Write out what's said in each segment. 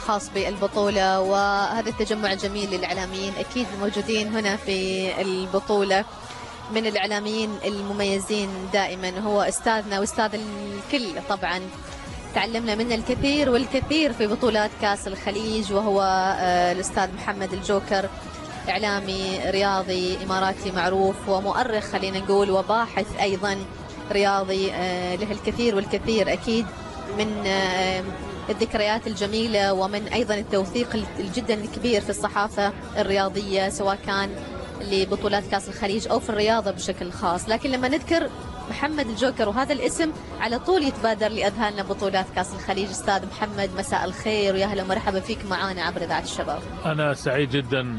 خاص بالبطولة، وهذا التجمع الجميل للإعلاميين أكيد موجودين هنا في البطولة. من الإعلاميين المميزين دائما هو أستاذنا وأستاذ الكل طبعا، تعلمنا منه الكثير والكثير في بطولات كأس الخليج، وهو الأستاذ محمد الجوكر، إعلامي رياضي إماراتي معروف ومؤرخ خلينا نقول، وباحث أيضا رياضي، له الكثير والكثير أكيد من الذكريات الجميلة، ومن أيضا التوثيق جدا الكبير في الصحافة الرياضية سواء كان لبطولات كأس الخليج أو في الرياضة بشكل خاص. لكن لما نذكر محمد الجوكر وهذا الاسم على طول يتبادر لأذهاننا بطولات كأس الخليج. أستاذ محمد مساء الخير ويا أهلا ومرحبا فيك معانا عبر إذاعة الشباب. أنا سعيد جدا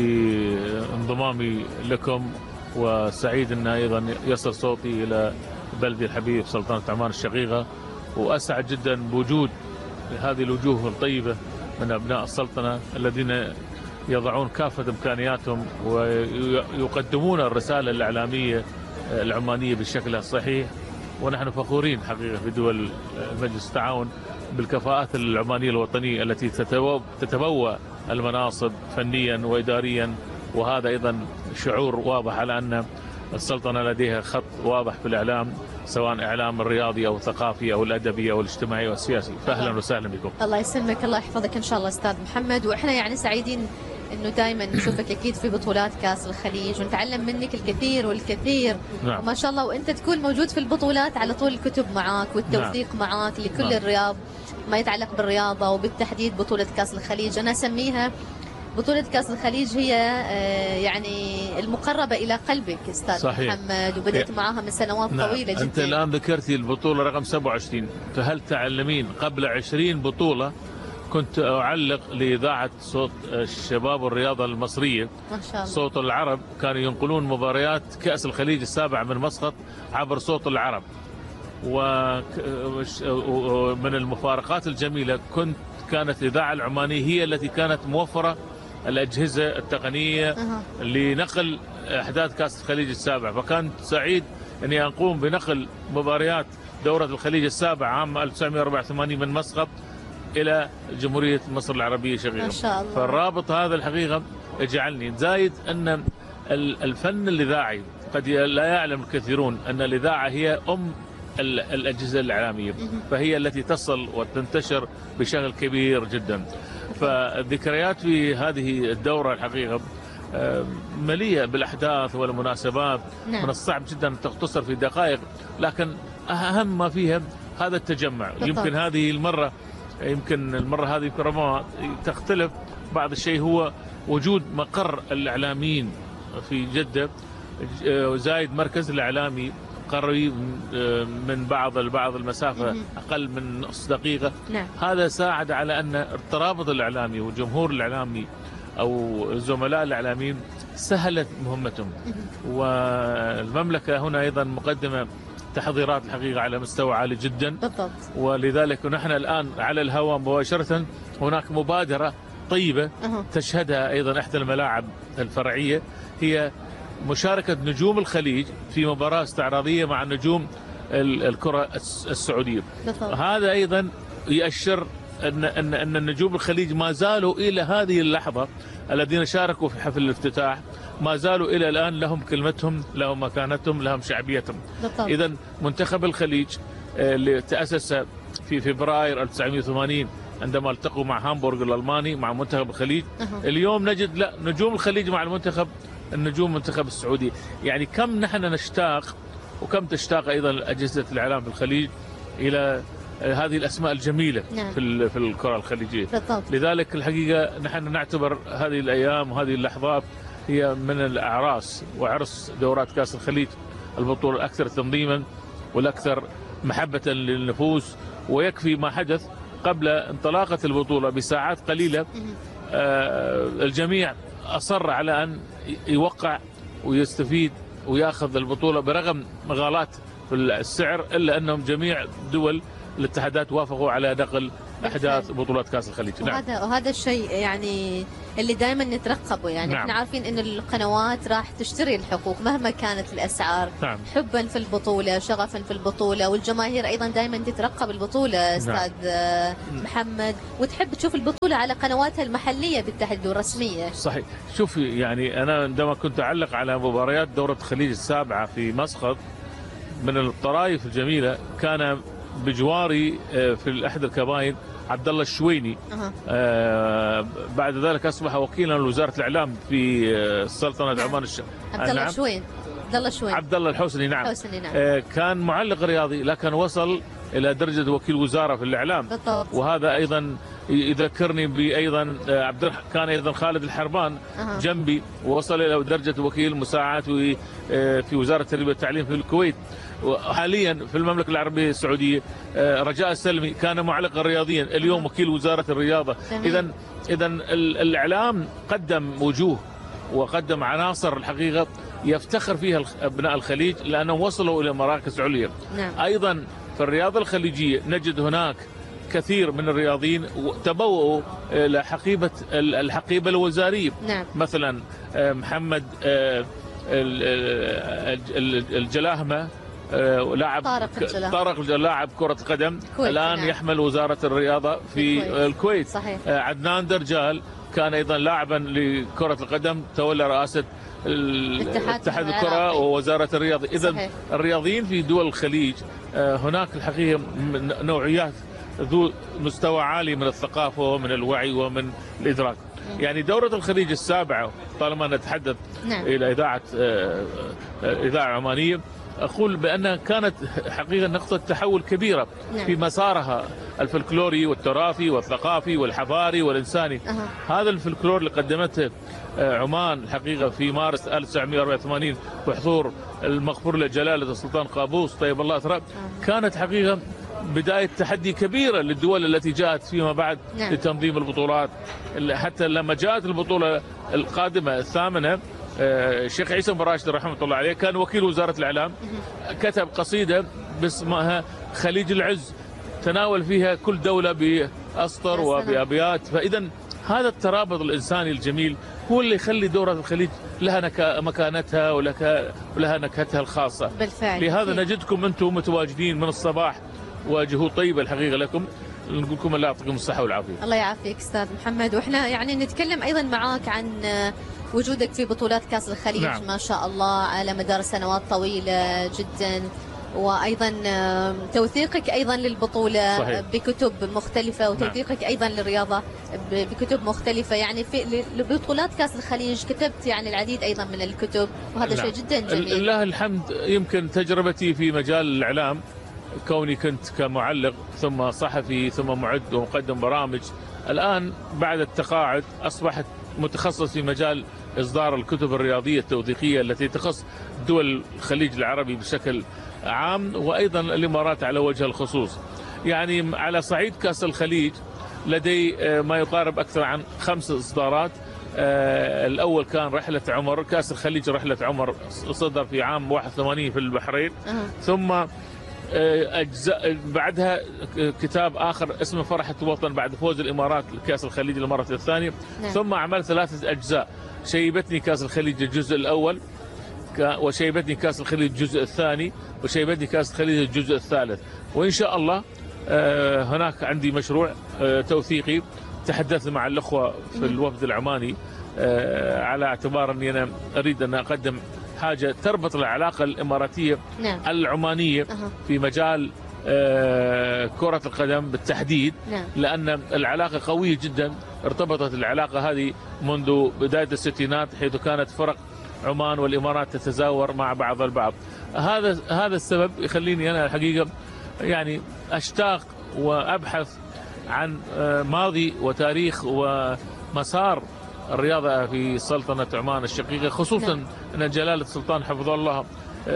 بانضمامي لكم، وسعيد أن أيضا يصل صوتي إلى بلدي الحبيب سلطنة عمان الشقيقة، وأسعد جدا بوجود هذه الوجوه الطيبة من أبناء السلطنة الذين يضعون كافة إمكانياتهم ويقدمون الرسالة الإعلامية العمانية بالشكل الصحيح. ونحن فخورين حقيقة في دول مجلس التعاون بالكفاءات العمانية الوطنية التي تتبوأ المناصب فنيا وإداريا، وهذا أيضا شعور واضح على أن السلطنة لديها خط واضح في الإعلام، سواء إعلام الرياضي أو الثقافي أو الأدبي أو الاجتماعي والسياسي. فأهلا وسهلا بكم. الله يسلمك، الله يحفظك إن شاء الله أستاذ محمد. وإحنا يعني سعيدين إنه دائما نشوفك أكيد في بطولات كأس الخليج ونتعلم منك الكثير والكثير. نعم. وما شاء الله وأنت تكون موجود في البطولات على طول، الكتب معاك والتوثيق نعم. معاك لكل نعم. الرياض ما يتعلق بالرياضة، وبالتحديد بطولة كأس الخليج. أنا أسميها بطولة كأس الخليج هي يعني المقربة إلى قلبك أستاذ صحيح. محمد، وبدأت معها من سنوات نعم. طويلة جدا. أنت الآن ذكرتي البطولة رقم 27، فهل تعلمين قبل 20 بطولة كنت أعلق لإذاعة صوت الشباب والرياضة المصرية ما شاء الله. صوت العرب، كانوا ينقلون مباريات كأس الخليج السابع من مسقط عبر صوت العرب. ومن المفارقات الجميلة كانت الإذاعة العمانية هي التي كانت موفرة الأجهزة التقنية لنقل أحداث كأس الخليج السابع، فكنت سعيد أني أقوم بنقل مباريات دورة الخليج السابع عام 1984 من مسقط إلى جمهورية مصر العربية الشقيقة. ما شاء الله. فالرابط هذا الحقيقة يجعلني زايد أن الفن الإذاعي قد لا يعلم الكثيرون أن الإذاعة هي الأجهزة الإعلامية، فهي التي تصل وتنتشر بشكل كبير جدا. فالذكريات في هذه الدورة الحقيقة مليئة بالأحداث والمناسبات. نعم. من الصعب جدا أن تختصر في دقائق، لكن أهم ما فيها هذا التجمع. يمكن هذه المرة هذه ربما تختلف بعض الشيء، هو وجود مقر الإعلاميين في جدة، زايد مركز الإعلامي قريب من بعض المسافة أقل من نصف دقيقة. نعم. هذا ساعد على أن الترابط الإعلامي والجمهور الإعلامي أو الزملاء الإعلاميين سهلت مهمتهم. والمملكة هنا أيضا مقدمة تحضيرات الحقيقة على مستوى عالي جدا. بالضبط. ولذلك نحن الآن على الهواء مباشرة هناك مبادرة طيبة تشهدها أيضا إحدى الملاعب الفرعية، هي مشاركة نجوم الخليج في مباراة استعراضية مع نجوم الكرة السعودية. هذا أيضا يؤشر أن النجوم الخليج ما زالوا إلى هذه اللحظة، الذين شاركوا في حفل الافتتاح ما زالوا إلى الآن لهم كلمتهم، لهم مكانتهم، لهم شعبيتهم. إذا منتخب الخليج اللي تأسس في فبراير 1980 عندما التقوا مع هامبورغ الألماني مع منتخب الخليج، اليوم نجد لا نجوم الخليج مع المنتخب السعودي. يعني كم نحن نشتاق وكم تشتاق أيضا أجهزة الإعلام في الخليج إلى هذه الأسماء الجميلة. نعم. في الكرة الخليجية. بالضبط. لذلك الحقيقة نحن نعتبر هذه الأيام وهذه اللحظات هي من الأعراس وعرس دورات كأس الخليج، البطولة الأكثر تنظيما والأكثر محبة للنفوس. ويكفي ما حدث قبل انطلاقة البطولة بساعات قليلة، الجميع أصر على أن يوقع ويستفيد ويأخذ البطولة برغم مغالاة في السعر، إلا أنهم جميع دول الاتحادات وافقوا على نقل احداث بطولات كاس الخليج. وهذا الشيء يعني اللي دائما نترقبه، يعني احنا عارفين ان القنوات راح تشتري الحقوق مهما كانت الاسعار. حبا في البطوله، شغفا في البطوله، والجماهير ايضا دائما تترقب البطوله استاذ محمد، وتحب تشوف البطوله على قنواتها المحليه بالتحديد والرسميه. صحيح. شوفي يعني انا عندما كنت اعلق على مباريات دوره الخليج السابعه في مسقط، من الطرائف الجميله كان بجواري في احد الكباين عبد الله الشويني. بعد ذلك اصبح وكيلا لوزاره الاعلام في سلطنه عمان عبد الله شوين، عبد الله الحسني. نعم. كان معلق رياضي لكن وصل الى درجه وكيل وزاره في الاعلام. بالضبط. وهذا ايضا يذكرني بايضا كان ايضا خالد الحربان جنبي، ووصل الى درجه وكيل مساعد في وزاره التربيه والتعليم في الكويت. وحاليا في المملكه العربيه السعوديه رجاء السلمي كان معلقا رياضيا، اليوم وكيل وزاره الرياضه. اذا الاعلام قدم وجوه وقدم عناصر الحقيقه يفتخر فيها ابناء الخليج لانهم وصلوا الى مراكز عليا. ايضا في الرياضه الخليجيه نجد هناك كثير من الرياضيين تبوؤوا الى الحقيبه الوزاريه. مثلا محمد الجلاهمه، لاعب طارق لاعب كرة قدم الآن يحمل وزارة الرياضة في الكويت. صحيح. عدنان درجال كان أيضا لاعبا لكرة القدم، تولى رئاسة اتحاد الكرة ووزارة الرياضة. إذا الرياضيين في دول الخليج هناك الحقيقة نوعيات ذو مستوى عالي من الثقافة ومن الوعي ومن الإدراك. يعني دورة الخليج السابعة طالما نتحدث إلى إذاعة عمانية، أقول بأنها كانت حقيقة نقطة تحول كبيرة في مسارها الفلكلوري والتراثي والثقافي والحضاري والإنساني. هذا الفلكلور اللي قدمته عمان الحقيقة في مارس 1984 بحضور المغفور له جلالة السلطان قابوس طيب الله ثراه، كانت حقيقة بداية تحدي كبيرة للدول التي جاءت فيما بعد لتنظيم البطولات. حتى لما جاءت البطولة القادمة الثامنة، الشيخ عيسى بن راشد رحمه الله عليه كان وكيل وزارة الإعلام، كتب قصيدة باسمها خليج العز، تناول فيها كل دولة بأسطر وبأبيات. فإذا هذا الترابط الإنساني الجميل هو اللي يخلي دورة الخليج لها مكانتها ولها نكهتها الخاصة. بالفعل. لهذا نجدكم أنتم متواجدين من الصباح، وجهود طيبة الحقيقة لكم. نقول لكم الله يعطيكم الصحة والعافية. الله يعافيك أستاذ محمد. وإحنا يعني نتكلم أيضا معاك عن وجودك في بطولات كأس الخليج. ما شاء الله على مدار سنوات طويلة جدا، وأيضا توثيقك أيضا للبطولة. صحيح. بكتب مختلفة، وتوثيقك أيضا للرياضة بكتب مختلفة. يعني في بطولات كأس الخليج كتبت يعني العديد أيضا من الكتب، وهذا شيء جدا جميل. لله الحمد. يمكن تجربتي في مجال الإعلام، كوني كنت كمعلق ثم صحفي ثم معد ومقدم برامج، الآن بعد التقاعد أصبحت متخصص في مجال إصدار الكتب الرياضية التوثيقية التي تخص دول الخليج العربي بشكل عام، وأيضا الإمارات على وجه الخصوص. يعني على صعيد كأس الخليج لدي ما يقارب أكثر عن 5 إصدارات. الأول كان رحلة عمر، كأس الخليج رحلة عمر، صدر في عام 81 في البحرين. ثم أجزاء بعدها كتاب آخر اسمه فرحة الوطن بعد فوز الإمارات لكأس الخليج للمرة الثانية. ثم عمل 3 أجزاء: شيبتني كأس الخليج الجزء الأول، وشيبتني كأس الخليج الجزء الثاني، وشيبتني كأس الخليج الجزء الثالث. وإن شاء الله هناك عندي مشروع توثيقي. تحدثت مع الأخوة في الوفد العماني على اعتبار أني أنا أريد أن أقدم حاجة تربط العلاقة الإماراتية العمانية في مجال كرة القدم بالتحديد. لأن العلاقة قوية جدا. ارتبطت العلاقة هذه منذ بداية الستينات، حيث كانت فرق عمان والإمارات تتزاور مع بعض البعض. هذا السبب يخليني أنا الحقيقة يعني أشتاق وأبحث عن ماضي وتاريخ ومسار الرياضة في سلطنة عمان الشقيقة، خصوصا أن جلالة السلطان حفظه الله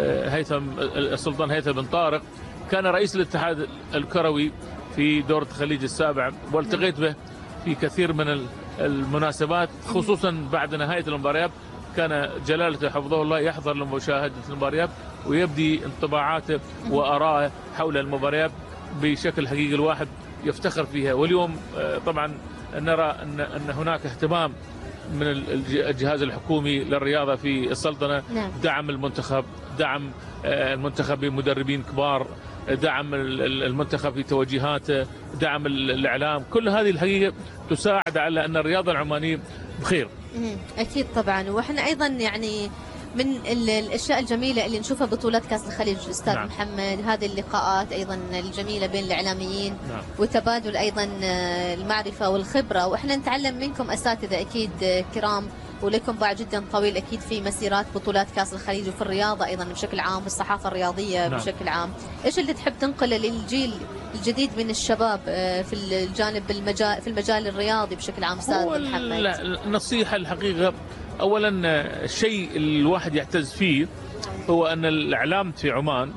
السلطان هيثم بن طارق كان رئيس الاتحاد الكروي في دورة الخليج السابع، والتقيت به في كثير من المناسبات، خصوصا بعد نهاية المباريات كان جلالته حفظه الله يحضر لمشاهدة المباريات ويبدي انطباعاته وآراءه حول المباريات بشكل حقيقي. الواحد يفتخر فيها. واليوم طبعا نرى أن هناك اهتمام من الجهاز الحكومي للرياضة في السلطنة. نعم. دعم المنتخب، دعم المنتخب بمدربين كبار، دعم المنتخب في توجيهاته، دعم الإعلام. كل هذه الحقيقة تساعد على أن الرياضة العمانية بخير. أكيد طبعا. وإحنا أيضا يعني من الأشياء الجميلة اللي نشوفها بطولات كأس الخليج أستاذ نعم. محمد، هذه اللقاءات أيضا الجميلة بين الإعلاميين. نعم. وتبادل أيضا المعرفة والخبرة، وإحنا نتعلم منكم أساتذة أكيد كرام، ولكم باع جدا طويل أكيد في مسيرات بطولات كأس الخليج وفي الرياضة أيضا بشكل عام، في الصحافة الرياضية. نعم. بشكل عام إيش اللي تحب تنقله للجيل الجديد من الشباب في الجانب في المجال الرياضي بشكل عام أستاذ محمد؟ النصيحة الحقيقة أولا الشيء الواحد يعتز فيه هو أن الإعلام في عمان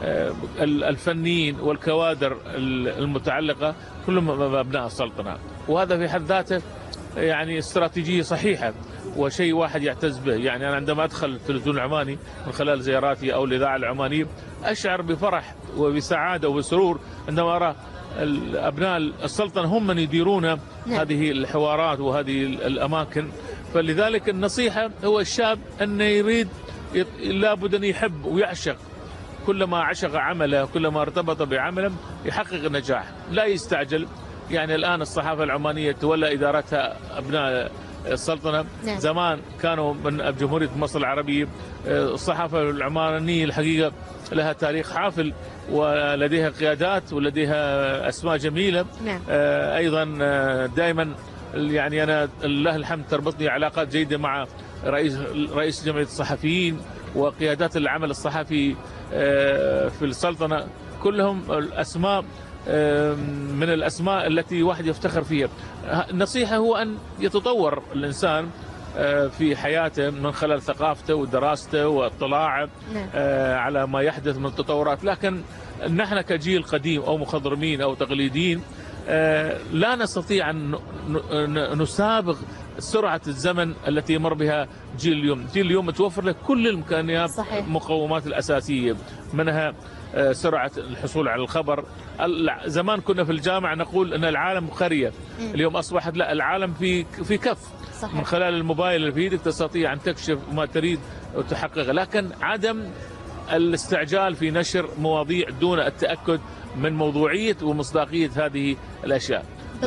الفنيين والكوادر المتعلقة كلهم أبناء السلطنة، وهذا في حد ذاته يعني استراتيجية صحيحة وشيء واحد يعتز به. يعني أنا عندما أدخل التلفزيون العماني من خلال زياراتي أو الإذاعة العمانية أشعر بفرح وبسعادة وبسرور عندما أرى أبناء السلطنة هم من يديرون هذه الحوارات وهذه الأماكن. فلذلك النصيحة هو الشاب أنه يريد لابد أن يحب ويعشق، كلما عشق عمله كلما ارتبط بعمله يحقق النجاح، لا يستعجل. يعني الآن الصحافة العمانية تولى إدارتها أبناء السلطنة. نعم. زمان كانوا من جمهورية مصر العربية. الصحافة العمانية الحقيقة لها تاريخ حافل ولديها قيادات ولديها أسماء جميلة. نعم. أيضا دائما يعني أنا لله الحمد تربطني علاقات جيدة مع رئيس جمعية الصحفيين وقيادات العمل الصحفي في السلطنة، كلهم الأسماء من الأسماء التي واحد يفتخر فيها. النصيحة هو أن يتطور الإنسان في حياته من خلال ثقافته ودراسته واطلاعه على ما يحدث من تطورات. لكن نحن كجيل قديم أو مخضرمين أو تقليديين لا نستطيع أن نسابق سرعة الزمن التي يمر بها جيل اليوم. جيل اليوم متوفر له كل الإمكانيات، المقومات الأساسية، منها سرعة الحصول على الخبر. زمان كنا في الجامعة نقول أن العالم قرية، اليوم أصبحت لا، العالم في كف. صحيح. من خلال الموبايل اللي في يدك تستطيع أن تكشف ما تريد وتحققه، لكن عدم الاستعجال في نشر مواضيع دون التأكد من موضوعية ومصداقية هذه الأشياء.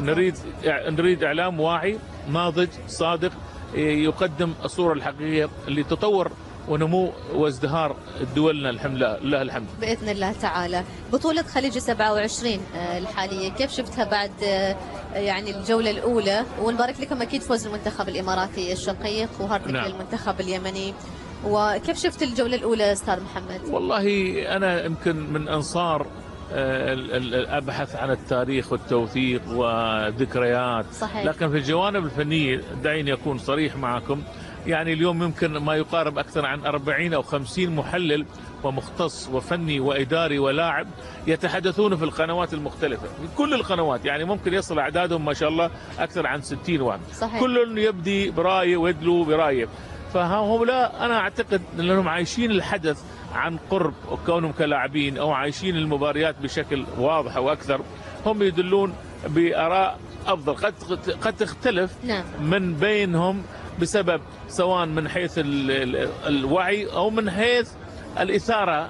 نريد إعلام واعي ناضج صادق يقدم الصورة الحقيقية اللي تطور ونمو وازدهار دولنا لله الحمد بإذن الله تعالى. بطولة خليج 27 الحالية كيف شفتها بعد يعني الجولة الأولى؟ ونبارك لكم أكيد فوز المنتخب الإماراتي الشقيق وهارد لك للمنتخب اليمني. وكيف شفت الجولة الأولى أستاذ محمد؟ والله أنا يمكن من أنصار أبحث عن التاريخ والتوثيق وذكريات. صحيح. لكن في الجوانب الفنية دعيني أكون صريح معكم، يعني اليوم يمكن ما يقارب أكثر عن 40 أو 50 محلل ومختص وفني وإداري ولاعب يتحدثون في القنوات المختلفة، في كل القنوات، يعني ممكن يصل أعدادهم ما شاء الله أكثر عن 60 واحد. صحيح. كل يبدي برأيه ويدلو برأيه. فهؤلاء أنا أعتقد أنهم عايشين الحدث عن قرب، وكونهم كلاعبين أو عايشين المباريات بشكل واضح وأكثر، هم يدلون بآراء أفضل قد تختلف. نعم. من بينهم بسبب سواء من حيث الوعي أو من حيث الإثارة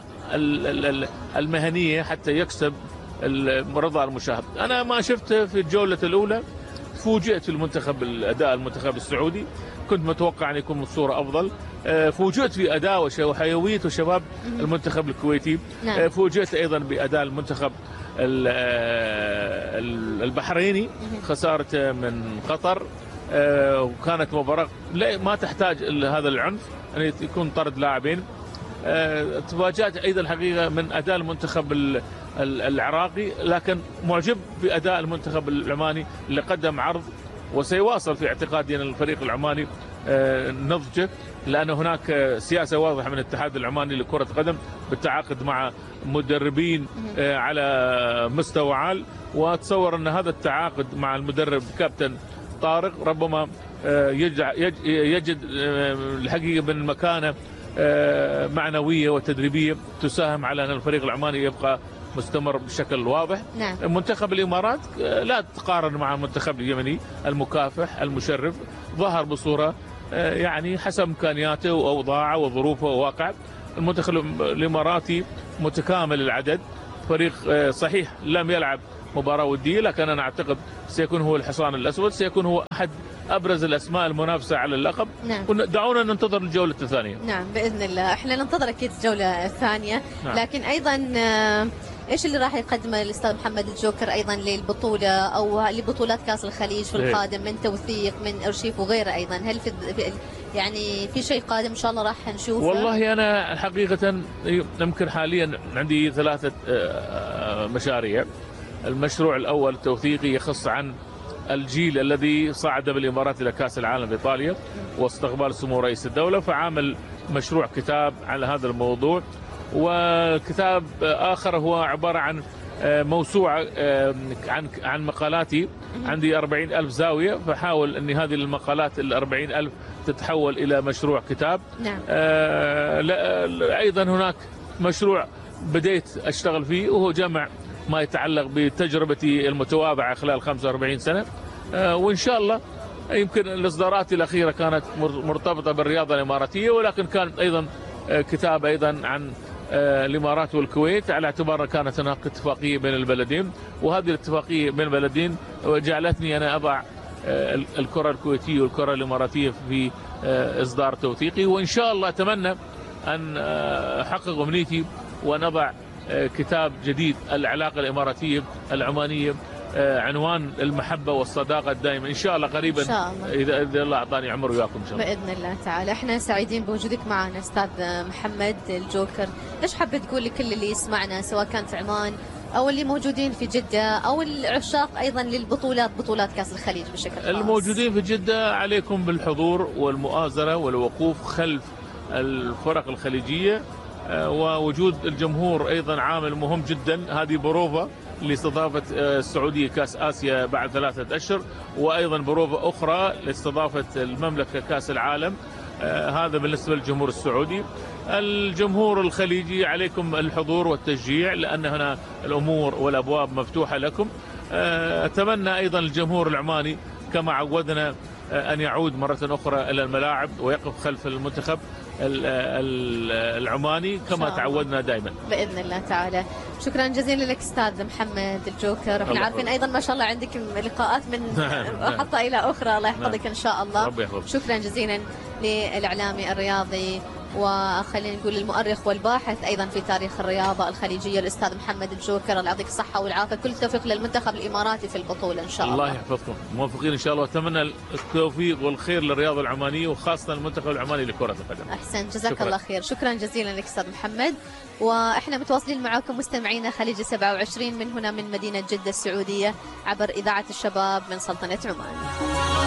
المهنية حتى يكسب رضا المشاهد. أنا ما شفته في الجولة الأولى، فوجئت في أداء المنتخب السعودي، كنت متوقع أن يكون الصورة أفضل. فوجئت في أداء وحيوية وشباب المنتخب الكويتي. نعم. فوجئت أيضا بأداء المنتخب البحريني، خسارته من قطر، وكانت مباراة ما تحتاج هذا العنف أن يكون طرد لاعبين. تفاجأت أيضا الحقيقة من أداء المنتخب العراقي، لكن معجب بأداء المنتخب العماني اللي قدم عرض وسيواصل في اعتقادي أن الفريق العماني نضجه، لأن هناك سياسة واضحة من الاتحاد العماني لكرة القدم بالتعاقد مع مدربين على مستوى عال. وأتصور أن هذا التعاقد مع المدرب كابتن طارق ربما يجد الحقيقة من مكانة معنوية وتدريبية تساهم على أن الفريق العماني يبقى مستمر بشكل واضح. نعم. منتخب الإمارات لا تقارن مع المنتخب اليمني المكافح المشرف، ظهر بصورة يعني حسب إمكانياته وأوضاعه وظروفه وواقعه. المنتخب الإماراتي متكامل العدد، فريق صحيح لم يلعب مباراة ودية، لكن أنا أعتقد سيكون هو الحصان الأسود، سيكون هو أحد أبرز الأسماء المنافسة على اللقب. نعم. دعونا ننتظر الجولة الثانية. نعم بإذن الله، احنا ننتظر أكيد الجولة الثانية. نعم. لكن أيضا ايش اللي راح يقدمه الاستاذ محمد الجوكر ايضا للبطوله او لبطولات كاس الخليج في القادم من توثيق من ارشيف وغيره ايضا؟ هل في يعني في شيء قادم ان شاء الله راح نشوفه؟ والله انا حقيقه يمكن حاليا عندي 3 مشاريع. المشروع الاول التوثيقي يخص عن الجيل الذي صعد بالامارات الى كاس العالم في ايطاليا واستقبال سمو رئيس الدوله، فعامل مشروع كتاب على هذا الموضوع. وكتاب آخر هو عبارة عن موسوعة عن مقالاتي، عندي 40,000 زاوية، فحاول أن هذه المقالات 40,000 تتحول إلى مشروع كتاب. نعم. أيضا هناك مشروع بديت أشتغل فيه وهو جمع ما يتعلق بتجربتي المتواضعة خلال 45 سنة، وإن شاء الله يمكن الإصدارات الأخيرة كانت مرتبطة بالرياضة الإماراتية، ولكن كان أيضا كتاب أيضا عن الإمارات والكويت، على اعتبار كانت هناك اتفاقية بين البلدين، وهذه الاتفاقية بين البلدين جعلتني أنا أضع الكرة الكويتية والكرة الإماراتية في إصدار توثيقي، وإن شاء الله أتمنى أن أحقق أمنيتي ونضع كتاب جديد العلاقة الإماراتية العمانية، عنوان المحبة والصداقة الدائمة، إن شاء الله قريبا إن شاء الله. إذا الله أعطاني عمر وياكم إن شاء الله بإذن الله تعالى. إحنا سعيدين بوجودك معنا أستاذ محمد الجوكر. إيش حابة تقول لكل اللي يسمعنا سواء كان في عمان أو اللي موجودين في جدة أو العشاق أيضا للبطولات، بطولات كأس الخليج بشكل خاص؟ الموجودين في جدة عليكم بالحضور والمؤازرة والوقوف خلف الفرق الخليجية، ووجود الجمهور أيضا عامل مهم جدا. هذه بروفة لاستضافة السعودية كأس آسيا بعد 3 أشهر، وأيضا بروفة أخرى لاستضافة المملكة كأس العالم. هذا بالنسبة للجمهور السعودي. الجمهور الخليجي عليكم الحضور والتشجيع، لأن هنا الأمور والأبواب مفتوحة لكم. أتمنى أيضا الجمهور العماني كما عودنا أن يعود مرة أخرى إلى الملاعب ويقف خلف المنتخب العماني كما تعودنا دائما بإذن الله تعالى. شكرا جزيلا لك أستاذ محمد الجوكر. احنا عارفين أيضا ما شاء الله عندك لقاءات من محطة إلى أخرى، الله يحفظك إن شاء الله. شكرا جزيلا للإعلامي الرياضي وخلينا نقول المؤرخ والباحث أيضا في تاريخ الرياضة الخليجية الأستاذ محمد الجوكر. الله يعطيك الصحة والعافية، كل التوفيق للمنتخب الإماراتي في البطولة إن شاء الله. الله يحفظكم، موفقين إن شاء الله، وأتمنى التوفيق والخير للرياضة العمانية وخاصة المنتخب العماني لكرة القدم. أحسن، جزاك الله خير. شكرا جزيلا لك أستاذ محمد، وإحنا متواصلين معكم مستمعينا خليج 27 من هنا من مدينة جدة السعودية عبر إذاعة الشباب من سلطنة عمان.